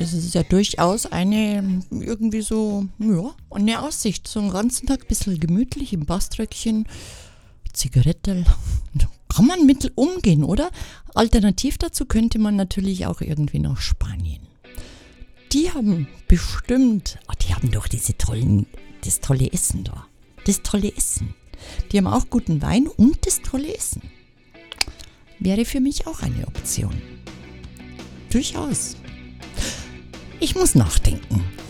Das ist ja durchaus eine, irgendwie so, ja, eine Aussicht. So einen ganzen Tag ein bisschen gemütlich im Baströckchen, Zigarette. Kann man mit umgehen, oder? Alternativ dazu könnte man natürlich auch irgendwie nach Spanien. Die haben bestimmt, die haben doch das tolle Essen da. Das tolle Essen. Die haben auch guten Wein und das tolle Essen. Wäre für mich auch eine Option. Durchaus. Ich muss nachdenken.